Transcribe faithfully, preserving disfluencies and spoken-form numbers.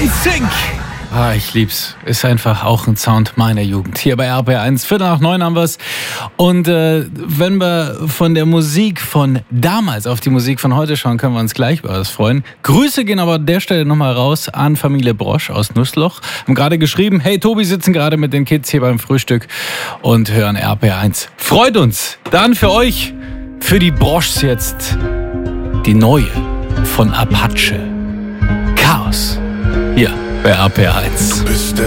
NSYNC. Ah, ich lieb's. Ist einfach auch ein Sound meiner Jugend. Hier bei R P R eins, Viertel nach neun haben wir's. Und äh, wenn wir von der Musik von damals auf die Musik von heute schauen, können wir uns gleich über was freuen. Grüße gehen aber an der Stelle nochmal raus an Familie Brosch aus Nussloch. Haben gerade geschrieben, hey Tobi, sitzen gerade mit den Kids hier beim Frühstück und hören R P R eins. Freut uns. Dann für euch, für die Broschs jetzt, die neue von Apache. Chaos. Hier bei R P R eins.